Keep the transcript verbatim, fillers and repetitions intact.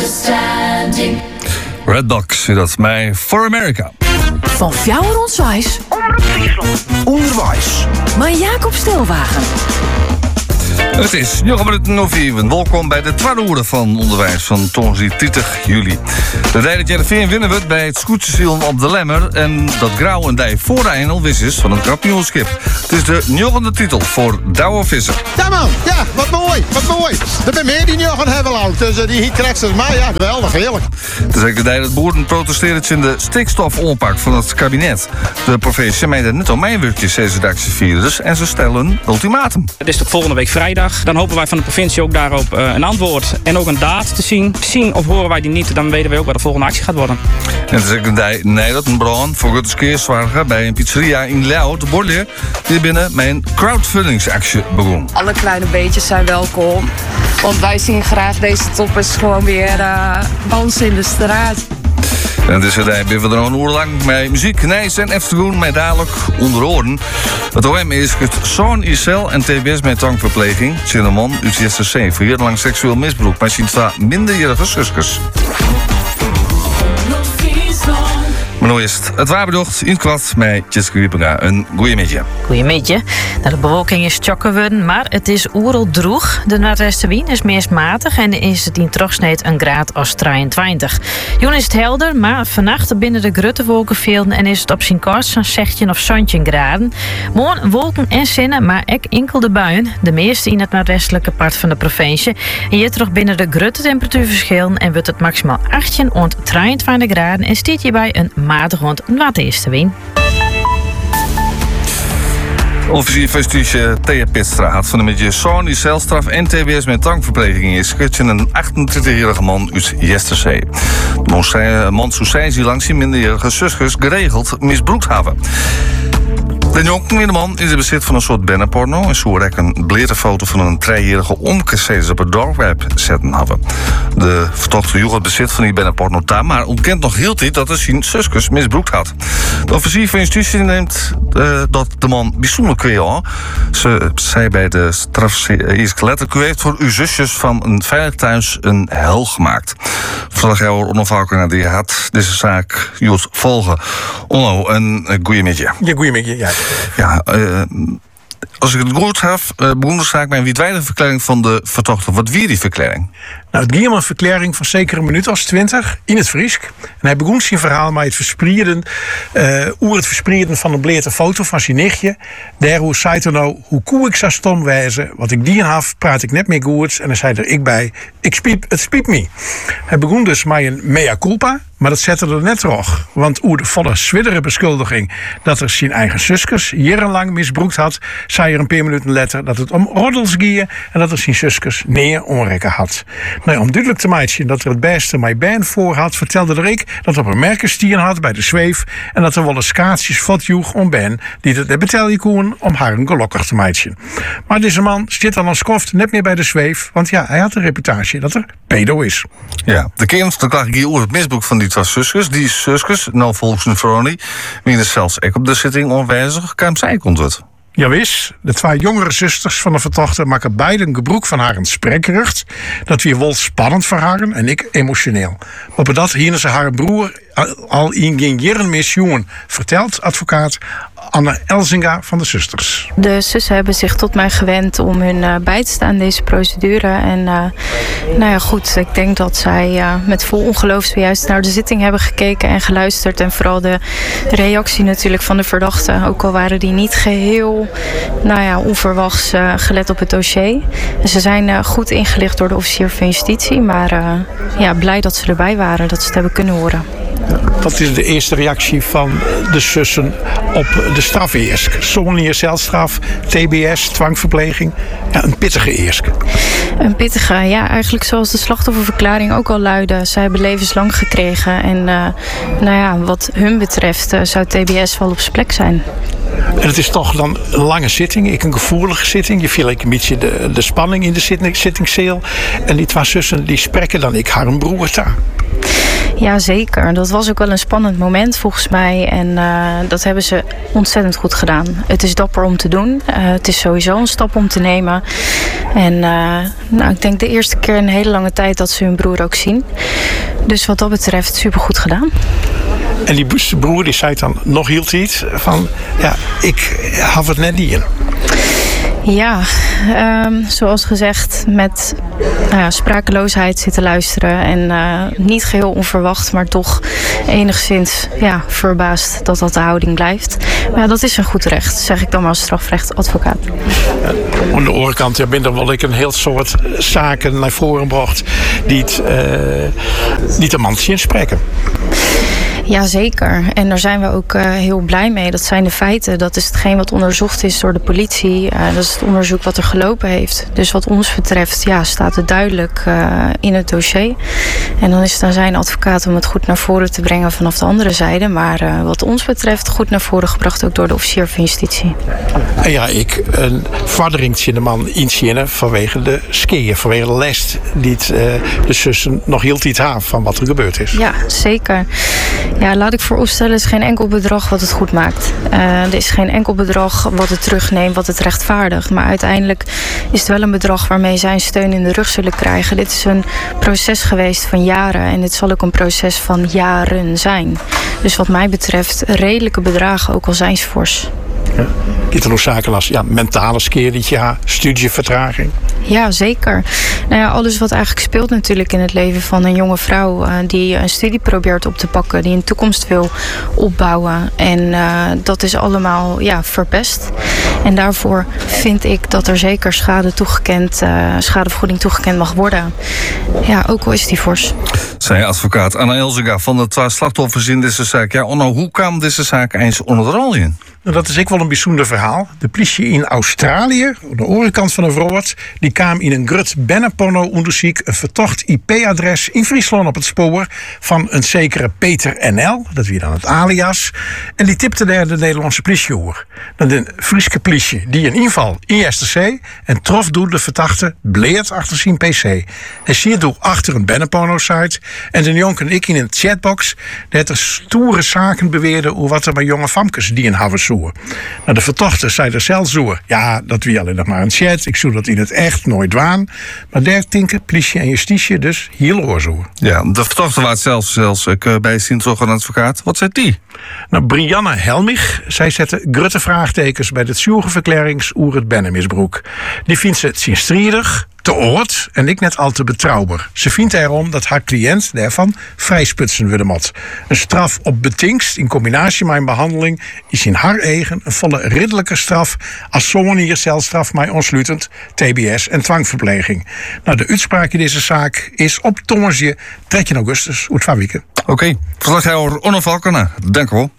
understanding. Redbox, dat is mij For America. Van Fjouwer Onzwijs. Omroep Friesland. Onderwijs. Maar Jacob Stilwagen. Het is negen minuten over zeven. Welkom bij de tweede uur van Onderwijs van donderdag dertig juli. De tijd dat Jereveen winnen we bij het Scootsezielen op de Lemmer. En dat Grauw en Dij voor de Eindel wist is van het kampioenschap. Het is de negende titel voor Douwe Visser. Ja man, ja, wat mooi, wat mooi. Er zijn meer die nog gaan hebben al. Dus uh, die hier krijgt ze maar ja, geweldig, heerlijk. Het is ook de tijd dat boeren protesteren in de stikstofonpak van het kabinet. De provincie meent het net om mijnwerkjes deze dagse virus en ze stellen een ultimatum. Het is tot volgende week vrijdag. Dan hopen wij van de provincie ook daarop uh, een antwoord en ook een daad te zien. Zien of horen wij die niet, dan weten we ook wat de volgende actie gaat worden. En het is ook de nee, dat een brand voor het keerzwager bij een pizzeria in Leeuw, de Borleer, die binnen met een crowdfundingsactie begon. Alle kleine beetjes zijn welkom, want wij zien graag deze toppers gewoon weer uh, dansen in de straat. En het is er ben we er nog een uur lang met muziek, nijs en eftergroen met dadelijk onder oren. Het O M is het zo'n I C L en T B S met dwangverpleging. Cinnamon, U C S C, voor jarenlang seksueel misbruik, maar zien twee minderjarige zusjes. Maar nu is het het waarbedocht in het kwad met Jessica Wiepenga. Een goeie middag. Goeiemiddag. Nou, de bewolking is tjokken worden, maar het is oerel droeg. De noordwestenwind is meest matig en is het in terugsneed een graad als drieëntwintig. Joen is het helder, maar vannacht binnen de grutte wolkenvelden en is het op zijn kast zo'n zestien of zeventien graden. Morgen wolken en zinnen, maar ook enkel de buien. De meeste in het noordwestelijke part van de provincie. En je terug binnen de grutte temperatuurverschillen en wordt het maximaal achttien tot drieëntwintig graden en stiet hierbij een matig rond een waterestenwind. Officier van justitie Thea Pitstra had van de met je zoon die celstraf en T B S met dwangverpleging is schutje een achtentwintigjarige man uit Jesterzee. De man zou zijn die langs die minderjarige zusjes geregeld misbruikt hebben. De jonge man is in bezit van een soort bennenporno en zo rek een blere foto van een driejarige omgezet op het darkweb zetten hebben. De vertochte jongen bezit van die bennenporno daar, maar ontkent nog heel tijd dat hij zijn zusjes misbruikt had. De officier van justitie neemt uh, dat de man bijzonder kweel. Ze zei bij de strafeis letterlijk: u heeft voor uw zusjes van een veilig thuis een hel gemaakt. Verslagjouwer onafhankelijk naar die had deze zaak Jood volgen. Onno, een uh, goeie middag. Ja, goeie middag, ja. Ja, uh, als ik het goed heb, uh, begon de zaak bij een wijdwijdige verklaring van de vertochte. Wat wie die verklaring? Nou, het ging om een verklaring van zeker een minuut als twintig in het Friesk. En hij begon zijn verhaal met het verspreiden, uh, oer het verspreiden van een bleerte foto van zijn nichtje. Daar hoe zei hij nou, hoe koe ik zou stom wijzen, wat ik die had, praat ik net meer goed. En dan zei er ik bij, ik spiep, het spiep me. Hij begon dus met een mea culpa, maar dat zette er net terug. Want oer de volle zwiddere beschuldiging dat er zijn eigen zusjes jarenlang misbruikt had, zei er een paar minuten later dat het om roddels ging en dat er zijn zusjes neer onrekken had. Nou, om duidelijk te maken dat er het beste mij band voor had, vertelde er ik dat op een merkenstier had bij de zweef en dat er wel eens kaatsjes vat joeg om Ben die het de betelje koen om haar een gelokkig te maken. Maar deze man zit al een skoft net meer bij de zweef, want ja, hij had een reputatie dat er pedo is. Ja, de kind dan klag ik hier over het misbruik van die twee zusjes. Die zusjes, nou volgens een Veroni, wie er zelfs ook op de zitting onwijzig, kwam zij komt het. Ja, wis, de twee jongere zusters van de vertochte maken beide een gebroek van haar een spreekgerucht. Dat weer wel spannend voor haar en ik emotioneel. Op dat hielden ze haar broer al in geen jaren misjongen, vertelt advocaat Anne Elzinga van de zusters. De zussen hebben zich tot mij gewend om hun uh, bij te staan in deze procedure. En uh, nou ja, goed, ik denk dat zij uh, met vol ongeloof zojuist naar de zitting hebben gekeken en geluisterd. En vooral de reactie natuurlijk van de verdachte, ook al waren die niet geheel nou ja, onverwachts uh, gelet op het dossier. En ze zijn uh, goed ingelicht door de officier van justitie, maar uh, ja, blij dat ze erbij waren, dat ze het hebben kunnen horen. Wat is de eerste reactie van de zussen op de straf eerst? Zonnelige celstraf, T B S, dwangverpleging. Ja, een pittige eerst. Een pittige, ja, eigenlijk zoals de slachtofferverklaring ook al luidde. Zij hebben levenslang gekregen. En uh, nou ja, wat hun betreft uh, zou T B S wel op zijn plek zijn. En het is toch dan een lange zitting, ik een gevoelige zitting. Je viel een beetje de, de spanning in de zitting, zittingceel. En die twee zussen die spreken dan ik haar een broer daar. Ja, zeker. Dat was ook wel een spannend moment volgens mij. En uh, dat hebben ze ontzettend goed gedaan. Het is dapper om te doen. Uh, het is sowieso een stap om te nemen. En uh, nou, ik denk de eerste keer in een hele lange tijd dat ze hun broer ook zien. Dus wat dat betreft supergoed gedaan. En die broer die zei dan nog hield iets van, ja, ik had het net niet in. Ja, um, zoals gezegd, met nou ja, sprakeloosheid zitten luisteren. En uh, niet geheel onverwacht, maar toch enigszins ja, verbaasd dat dat de houding blijft. Maar ja, dat is een goed recht, zeg ik dan maar als strafrechtadvocaat. Ja, aan de andere kant ja, ben er wel ik een heel soort zaken naar voren bracht die het, uh, niet een man zien spreken. Jazeker. En daar zijn we ook uh, heel blij mee. Dat zijn de feiten. Dat is hetgeen wat onderzocht is door de politie. Uh, dat is het onderzoek wat er gelopen heeft. Dus wat ons betreft ja, staat het duidelijk uh, in het dossier. En dan is het aan zijn advocaat om het goed naar voren te brengen vanaf de andere zijde. Maar uh, wat ons betreft goed naar voren gebracht ook door de officier van justitie. En ja, ik een vordering de man inzien vanwege de skiën, vanwege de les die het, uh, de zussen nog hield iets aan van wat er gebeurd is. Ja, zeker. Ja, laat ik vooropstellen, er is geen enkel bedrag wat het goed maakt. Uh, er is geen enkel bedrag wat het terugneemt, wat het rechtvaardigt. Maar uiteindelijk is het wel een bedrag waarmee zij een steun in de rug zullen krijgen. Dit is een proces geweest van jaren en dit zal ook een proces van jaren zijn. Dus wat mij betreft redelijke bedragen, ook al zijn ze fors. Ja. Is er nog zaken als ja, mentale skeer, ja, studievertraging? Ja, zeker. Nou ja, alles wat eigenlijk speelt natuurlijk in het leven van een jonge vrouw uh, die een studie probeert op te pakken, die een toekomst wil opbouwen. En uh, dat is allemaal ja, verpest. En daarvoor vind ik dat er zeker schade toegekend, uh, schadevergoeding toegekend mag worden. Ja, ook al is die fors. Zij advocaat Anna Elzega van de twee slachtoffers in deze zaak. Ja, Onno, hoe kwam deze zaak eens onder de rol in? Nou, dat is ook wel een bijzonder verhaal. De politie in Australië, aan de overkant van de Vroort, die kwam in een grut bennenporno-onderzoek een vertocht I P-adres in Friesland op het spoor van een zekere Peter N L, dat wie dan het alias, en die tipte daar de Nederlandse politie over. Dan de Friese politie die een inval in Jesterse en trof door de verdachte bleert achter zijn P C. Hij ziet door achter een bennenporno-site en de jongen en ik in een chatbox dat er stoere zaken beweerden over wat er bij jonge famkes die in hadden zoeken. Nou, de vertochter zei er zelfs zo. Ja, dat wie alleen nog maar een chat. Ik zoek dat in het echt nooit waan. Maar daar tinken politie en justitie dus heel oorzoeken. Ja, de vertochter was zelfs, zelfs bij Sint-Zorg een advocaat. Wat zei die? Nou, Brianna Helmich, zij zette grutte vraagtekens bij de zuurverklarings oer het bennenmisbroek. Die vindt ze zinstriedig, te oud en ik net al te betrouwbaar. Ze vindt erom dat haar cliënt daarvan vrijsputsen willen moet. Een straf op betingst in combinatie met een behandeling is in haar eigen een volle ridderlijke straf als zo'n hier celstraf met ontsluitend T B S en dwangverpleging. Nou, de uitspraak in deze zaak is op Thomasje dertien augustus uit van weken. Oké, okay. Verslaghouder Onno Valkena, dank u wel.